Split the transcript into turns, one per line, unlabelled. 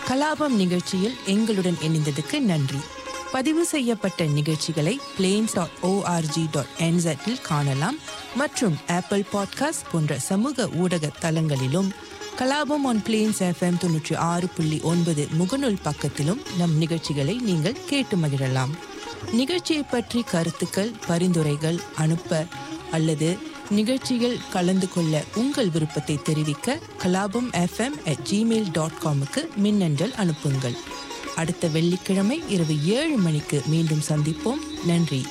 கலாபம் நிகழ்ச்சியில் எங்களுடன் இணைந்ததுக்கு நன்றி. பதிவு செய்யப்பட்ட நிகழ்ச்சிகளை plains.org.nz இல் காணலாம் மற்றும் ஆப்பிள் பாட்காஸ்ட் போன்ற சமூக ஊடக தளங்களிலும் கலாபம் on Plains FM 96.9 முகநூல் பக்கத்திலும் நம் நிகழ்ச்சிகளை நீங்கள் கேட்டு மகிழலாம். நிகழ்ச்சியை பற்றி கருத்துக்கள், பரிந்துரைகள் அனுப்ப அல்லது நிகழ்ச்சிகள் கலந்து கொள்ள உங்கள் விருப்பத்தை தெரிவிக்க kalabamfm@gmail.com மின்னஞ்சல் அனுப்புங்கள். அடுத்த வெள்ளிக்கிழமை இரவு 7 மணிக்கு மீண்டும் சந்திப்போம். நன்றி.